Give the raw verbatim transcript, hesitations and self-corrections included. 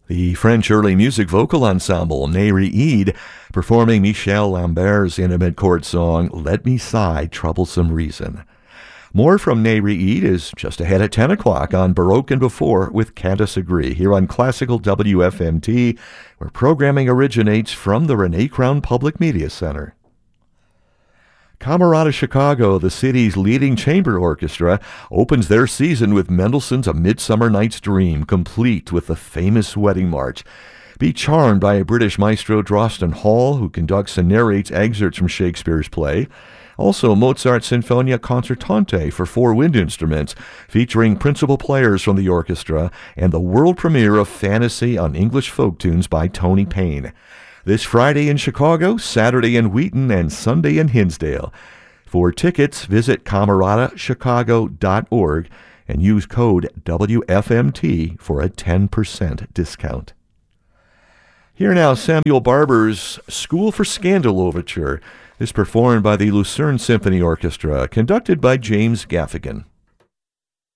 The French early music vocal ensemble Né-Rí-Iad performing Michel Lambert's intimate court song Let Me Sigh, Troublesome Reason. More from Né-Rí-Iad is just ahead at ten o'clock on Baroque and Before with Candice Agree here on Classical W F M T, where programming originates from the Renee Crown Public Media Center. Camerata Chicago, the city's leading chamber orchestra, opens their season with Mendelssohn's A Midsummer Night's Dream, complete with the famous wedding march. Be charmed by a British maestro, Drosten Hall, who conducts and narrates excerpts from Shakespeare's play. Also, Mozart's Sinfonia Concertante for four wind instruments, featuring principal players from the orchestra, and the world premiere of Fantasy on English Folk Tunes by Tony Payne. This Friday in Chicago, Saturday in Wheaton, and Sunday in Hinsdale. For tickets, visit camerata chicago dot org and use code W F M T for a ten percent discount. Here now, Samuel Barber's School for Scandal Overture is performed by the Lucerne Symphony Orchestra, conducted by James Gaffigan.